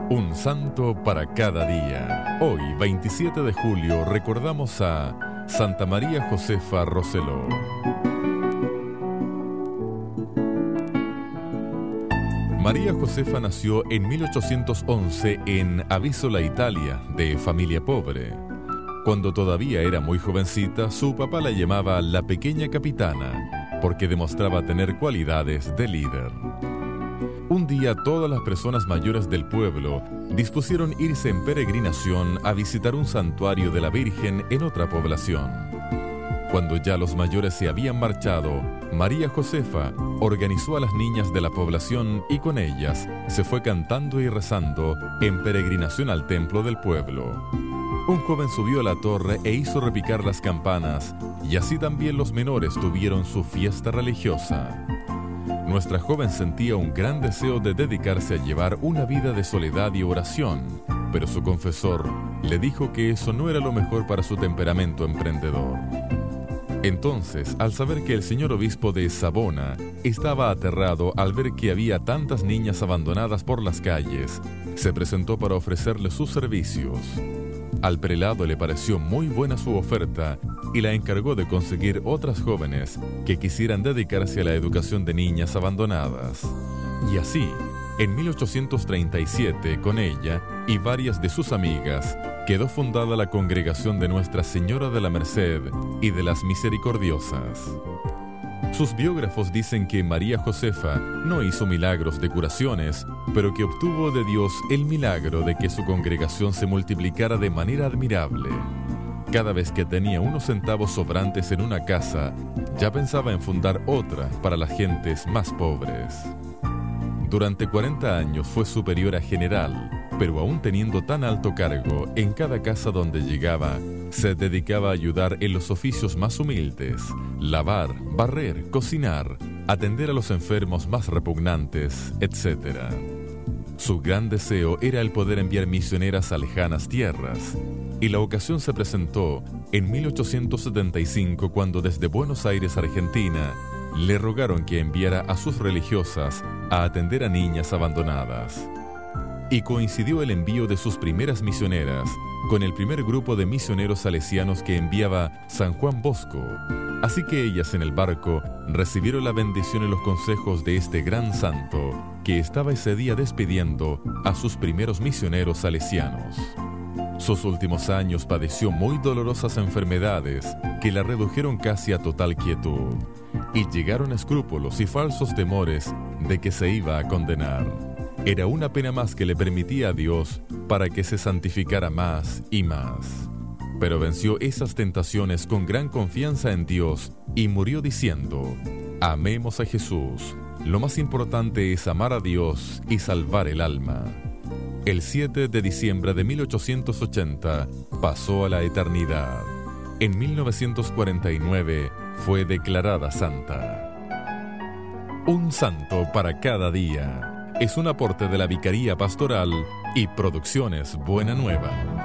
Un santo para cada día. Hoy, 27 de julio, recordamos a Santa María Josefa Rosselló. María Josefa nació en 1811 en Avísola, Italia, de familia pobre. Cuando todavía era muy jovencita, su papá la llamaba la pequeña capitana, porque demostraba tener cualidades de líder. Un día todas las personas mayores del pueblo dispusieron irse en peregrinación a visitar un santuario de la Virgen en otra población. Cuando ya los mayores se habían marchado, María Josefa organizó a las niñas de la población y con ellas se fue cantando y rezando en peregrinación al templo del pueblo. Un joven subió a la torre e hizo repicar las campanas, y así también los menores tuvieron su fiesta religiosa. Nuestra joven sentía un gran deseo de dedicarse a llevar una vida de soledad y oración, pero su confesor le dijo que eso no era lo mejor para su temperamento emprendedor. Entonces, al saber que el señor obispo de Savona estaba aterrado al ver que había tantas niñas abandonadas por las calles, se presentó para ofrecerle sus servicios. Al prelado le pareció muy buena su oferta y la encargó de conseguir otras jóvenes que quisieran dedicarse a la educación de niñas abandonadas. Y así, en 1837, con ella y varias de sus amigas, quedó fundada la Congregación de Nuestra Señora de la Merced y de las Misericordiosas. Sus biógrafos dicen que María Josefa no hizo milagros de curaciones, pero que obtuvo de Dios el milagro de que su congregación se multiplicara de manera admirable. Cada vez que tenía unos centavos sobrantes en una casa, ya pensaba en fundar otra para las gentes más pobres. Durante 40 años fue superiora general, pero aún teniendo tan alto cargo, en cada casa donde llegaba, se dedicaba a ayudar en los oficios más humildes: lavar, barrer, cocinar, atender a los enfermos más repugnantes, etc. Su gran deseo era el poder enviar misioneras a lejanas tierras, y la ocasión se presentó en 1875 cuando desde Buenos Aires, Argentina, le rogaron que enviara a sus religiosas a atender a niñas abandonadas. Y coincidió el envío de sus primeras misioneras con el primer grupo de misioneros salesianos que enviaba San Juan Bosco. Así que ellas en el barco recibieron la bendición y los consejos de este gran santo que estaba ese día despidiendo a sus primeros misioneros salesianos. Sus últimos años padeció muy dolorosas enfermedades que la redujeron casi a total quietud, y llegaron escrúpulos y falsos temores de que se iba a condenar. Era una pena más que le permitía a Dios para que se santificara más y más. Pero venció esas tentaciones con gran confianza en Dios y murió diciendo: amemos a Jesús. Lo más importante es amar a Dios y salvar el alma. El 7 de diciembre de 1880 pasó a la eternidad. En 1949 fue declarada santa. Un santo para cada día. Es un aporte de la Vicaría Pastoral y Producciones Buena Nueva.